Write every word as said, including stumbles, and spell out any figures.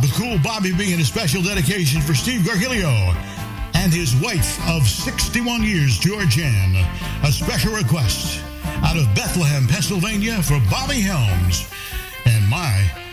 the Cool Bobby B, and a special dedication for Steve Gargilio and his wife of sixty-one years, Georgianne. A special request out of Bethlehem, Pennsylvania for Bobby Helms. And my